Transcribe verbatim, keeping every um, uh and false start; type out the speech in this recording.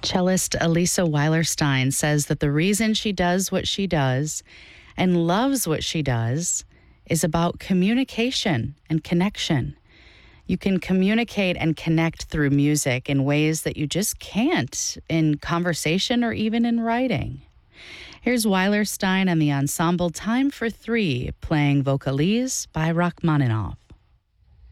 Cellist Elisa Weilerstein says that the reason she does what she does and loves what she does is about communication and connection. You can communicate and connect through music in ways that you just can't in conversation or even in writing. Here's Weilerstein and the ensemble Time for Three playing Vocalise by Rachmaninoff.